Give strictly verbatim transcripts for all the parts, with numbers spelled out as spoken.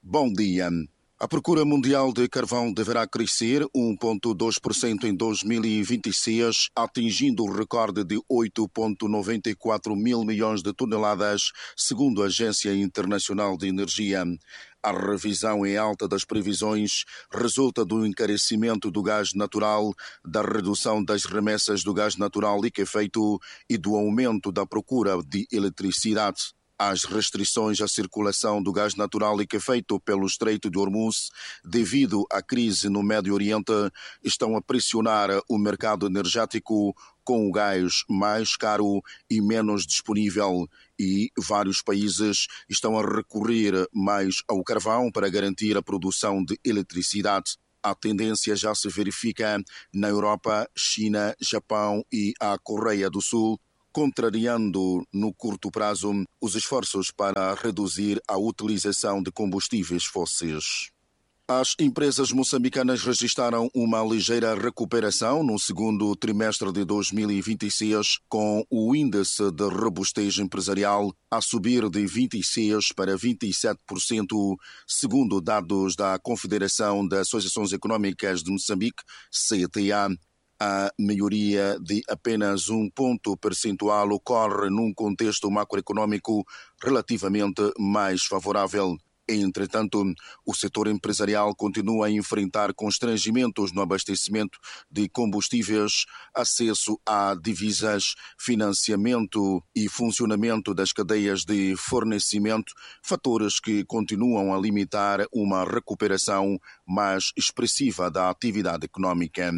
Bom dia. A procura mundial de carvão deverá crescer um vírgula dois por cento em dois mil e vinte e seis, atingindo o recorde de oito vírgula noventa e quatro mil milhões de toneladas, segundo a Agência Internacional de Energia. A revisão em alta das previsões resulta do encarecimento do gás natural, da redução das remessas do gás natural liquefeito e do aumento da procura de eletricidade. As restrições à circulação do gás natural liquefeito pelo Estreito de Hormuz, devido à crise no Médio Oriente, estão a pressionar o mercado energético com o gás mais caro e menos disponível, e vários países estão a recorrer mais ao carvão para garantir a produção de eletricidade. A tendência já se verifica na Europa, China, Japão e a Coreia do Sul, contrariando no curto prazo os esforços para reduzir a utilização de combustíveis fósseis. As empresas moçambicanas registraram uma ligeira recuperação no segundo trimestre de dois mil e vinte e seis, com o índice de robustez empresarial a subir de vinte e seis por cento para vinte e sete por cento, segundo dados da Confederação das Associações Econômicas de Moçambique, C T A. A melhoria de apenas um ponto percentual ocorre num contexto macroeconômico relativamente mais favorável. Entretanto, o setor empresarial continua a enfrentar constrangimentos no abastecimento de combustíveis, acesso a divisas, financiamento e funcionamento das cadeias de fornecimento, fatores que continuam a limitar uma recuperação mais expressiva da atividade econômica.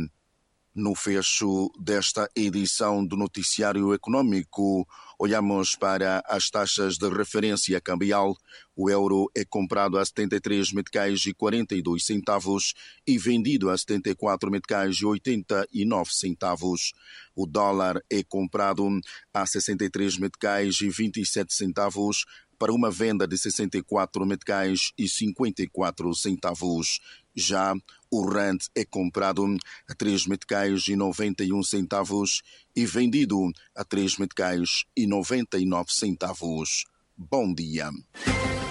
No fecho desta edição do Noticiário Econômico, olhamos para as taxas de referência cambial. O euro é comprado a setenta e três meticais e quarenta e dois centavos e vendido a setenta e quatro meticais e oitenta e nove centavos. O dólar é comprado a sessenta e três meticais e vinte e sete centavos para uma venda de sessenta e quatro meticais e cinquenta e quatro centavos. Já o rand é comprado a três meticais e noventa e um centavos e vendido a três meticais e noventa e nove centavos. Bom dia.